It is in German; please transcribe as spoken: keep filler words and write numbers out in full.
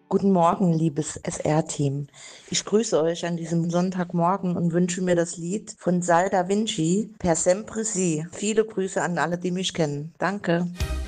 Guten Morgen, liebes S R-Team. Ich grüße euch an diesem Sonntagmorgen und wünsche mir das Lied von Sal Da Vinci, Per Sempre Si. Viele Grüße an alle, die mich kennen. Danke.